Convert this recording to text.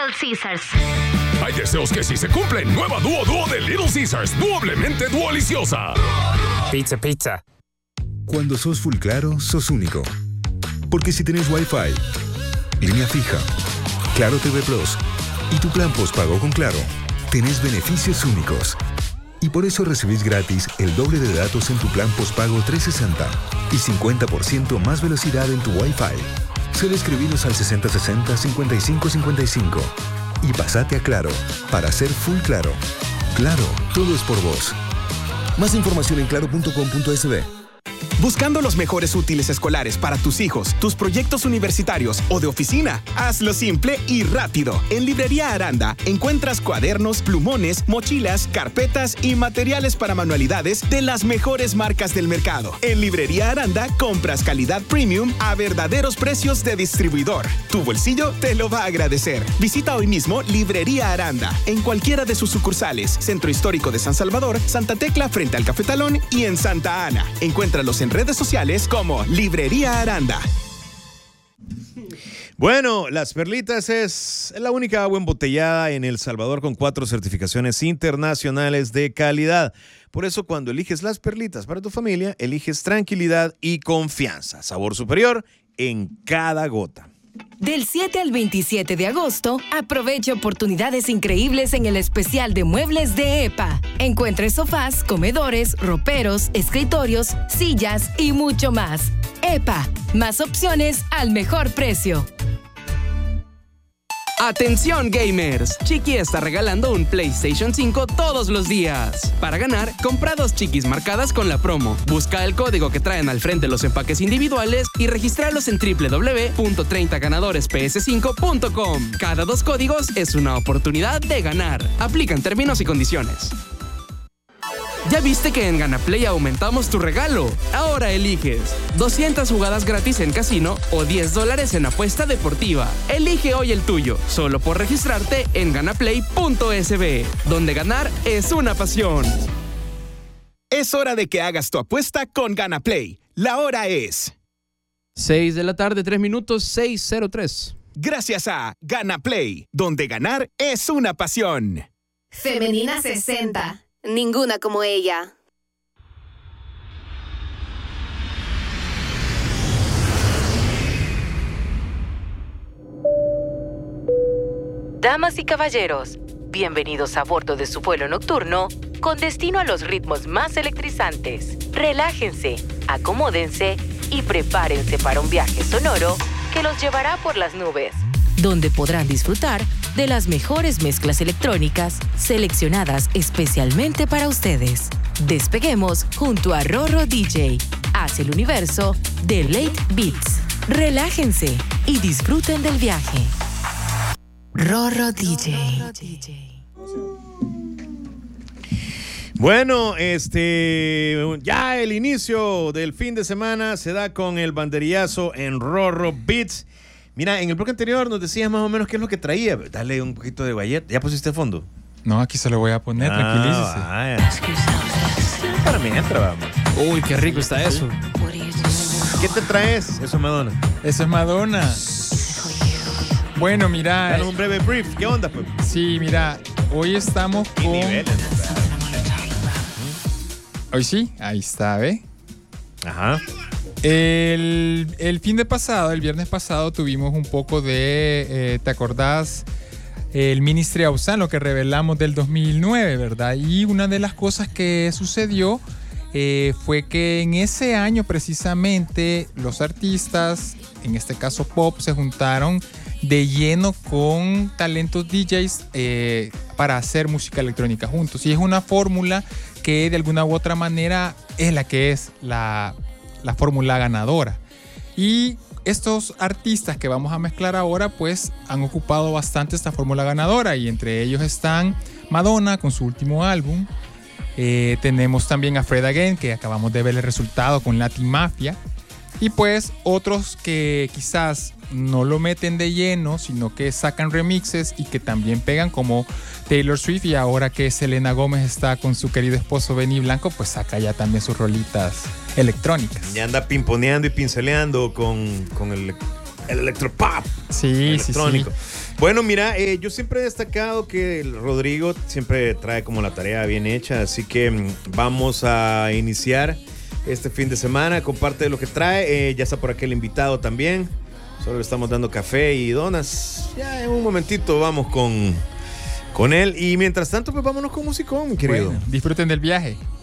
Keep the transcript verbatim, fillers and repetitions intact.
Little Caesars. Hay deseos que sí se cumplen. Nueva Duo Duo de Little Caesars. Doblemente duoliciosa. Pizza, pizza. Cuando sos full claro, sos único. Porque si tenés Wi-Fi, línea fija, Claro T V Plus y tu plan postpago con Claro, tenés beneficios únicos. Y por eso recibís gratis el doble de datos en tu plan postpago trescientos sesenta y cincuenta por ciento más velocidad en tu Wi-Fi. Solo escribiros al sesenta sesenta cincuenta y cinco cincuenta y cinco y pasate a Claro para ser full claro. Claro, todo es por vos. Más información en claro punto com punto es be. Buscando los mejores útiles escolares para tus hijos, tus proyectos universitarios o de oficina, hazlo simple y rápido. En Librería Aranda encuentras cuadernos, plumones, mochilas, carpetas y materiales para manualidades de las mejores marcas del mercado. En Librería Aranda compras calidad premium a verdaderos precios de distribuidor. Tu bolsillo te lo va a agradecer. Visita hoy mismo Librería Aranda en cualquiera de sus sucursales, Centro Histórico de San Salvador, Santa Tecla frente al Cafetalón y en Santa Ana. Encuéntralos en redes sociales como Librería Aranda. Bueno, Las Perlitas es la única agua embotellada en El Salvador con cuatro certificaciones internacionales de calidad. Por eso, cuando eliges Las Perlitas para tu familia, eliges tranquilidad y confianza. Sabor superior en cada gota. Del siete al veintisiete de agosto, aproveche oportunidades increíbles en el especial de muebles de E P A. Encuentre sofás, comedores, roperos, escritorios, sillas y mucho más. E P A, más opciones al mejor precio. ¡Atención, gamers! Chiqui está regalando un PlayStation cinco todos los días. Para ganar, compra dos Chiquis marcadas con la promo. Busca el código que traen al frente los empaques individuales y registralos en doble u doble u doble u punto treinta ganadores p s cinco punto com. Cada dos códigos es una oportunidad de ganar. Aplican términos y condiciones. ¿Ya viste que en GanaPlay aumentamos tu regalo? Ahora eliges doscientas jugadas gratis en casino o diez dólares en apuesta deportiva. Elige hoy el tuyo, solo por registrarte en ganaplay punto es be, donde ganar es una pasión. Es hora de que hagas tu apuesta con GanaPlay. La hora es seis de la tarde, tres minutos, seis cero tres. Gracias a GanaPlay, donde ganar es una pasión. Femenina sesenta. Ninguna como ella. Damas y caballeros, bienvenidos a bordo de su vuelo nocturno con destino a los ritmos más electrizantes. Relájense, acomódense y prepárense para un viaje sonoro que los llevará por las nubes, donde podrán disfrutar de las mejores mezclas electrónicas seleccionadas especialmente para ustedes. Despeguemos junto a Rorro D J hacia el universo de Late Beats. Relájense y disfruten del viaje. Rorro D J. Bueno, este, ya el inicio del fin de semana se da con el banderillazo en Rorro Beats. Mira, en el bloque anterior nos decías más o menos qué es lo que traía. Dale un poquito de guayet. ¿Ya pusiste fondo? No, aquí se lo voy a poner, ah, tranquilícese. Vaya. Para mí entra, vamos. Uy, qué rico está eso. ¿Qué te traes? Eso es Madonna. Eso es Madonna. Bueno, mira. Dale un breve brief. ¿Qué onda, pues? Sí, mira, hoy estamos con... niveles, Hoy sí, ahí está, ¿ve? Ajá. El, el fin de pasado, el viernes pasado, tuvimos un poco de, eh, ¿te acordás? El Ministry of Sound, lo que revelamos del dos mil nueve, ¿verdad? Y una de las cosas que sucedió eh, fue que en ese año precisamente los artistas, en este caso pop, se juntaron de lleno con talentos D Js eh, para hacer música electrónica juntos. Y es una fórmula que de alguna u otra manera es la que es la... la fórmula ganadora. Y estos artistas que vamos a mezclar ahora pues han ocupado bastante esta fórmula ganadora, y entre ellos están Madonna con su último álbum. Eh, tenemos también a Fred Again, que acabamos de ver el resultado con Latin Mafia, y pues otros que quizás no lo meten de lleno, sino que sacan remixes y que también pegan, como Taylor Swift, y ahora que Selena Gómez está con su querido esposo Benny Blanco, pues saca ya también sus rolitas electrónicas. Ya anda pimponeando y pinceleando con, con el, el electropop. Sí, electrónico. sí, sí. Bueno, mira, eh, yo siempre he destacado que el Rodrigo siempre trae como la tarea bien hecha, así que mm, vamos a iniciar este fin de semana con parte de lo que trae. Eh, ya está por aquí el invitado también. Solo le estamos dando café y donas. Ya en un momentito vamos con, con él. Y mientras tanto, pues vámonos con musicón, mi querido. Bueno, disfruten del viaje.